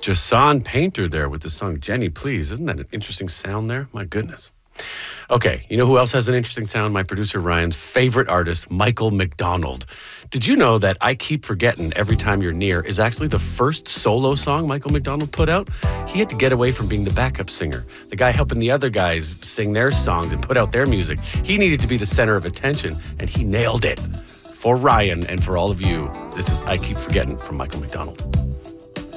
Jason Painter there with the song Jenny Please. Isn't that an interesting sound there? My goodness. Okay, you know who else has an interesting sound? My producer Ryan's favorite artist, Michael McDonald. Did you know that I Keep Forgetting Every Time You're Near is actually the first solo song Michael McDonald put out? He had to get away from being the backup singer, the guy helping the other guys sing their songs and put out their music. He needed to be the center of attention, and he nailed it. For Ryan and for all of you, this is I Keep Forgetting from Michael McDonald.